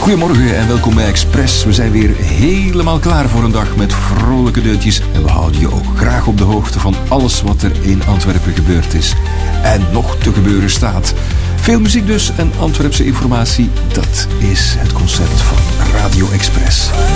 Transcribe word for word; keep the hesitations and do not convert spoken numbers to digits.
Goedemorgen en welkom bij Express. We zijn weer helemaal klaar voor een dag met vrolijke deuntjes. En we houden je ook graag op de hoogte van alles wat er in Antwerpen gebeurd is. En nog te gebeuren staat. Veel muziek dus en Antwerpse informatie. Dat is het concept van Radio Express.